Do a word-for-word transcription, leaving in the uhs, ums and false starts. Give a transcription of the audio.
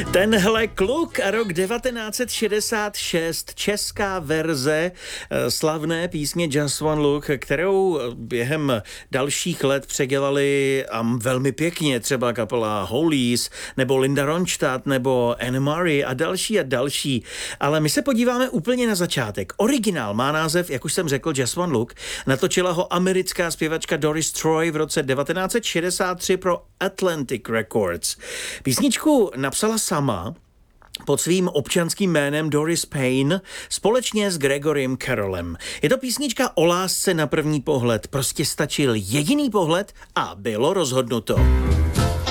Tenhle kluk a rok devatenáct set šedesát šest, česká verze slavné písně Just One Look, kterou během dalších let předělali a velmi pěkně třeba kapela Hollies, nebo Linda Ronstadt, nebo Anne Murray a další a další. Ale my se podíváme úplně na začátek. Originál má název, jak už jsem řekl, Just One Look. Natočila ho americká zpěvačka Doris Troy v roce devatenáct set šedesát tři pro Atlantic Records. Písničku napsala sama pod svým občanským jménem Doris Payne společně s Gregorym Carrollem. Je to písnička o lásce na první pohled. Prostě stačil jediný pohled a bylo rozhodnuto.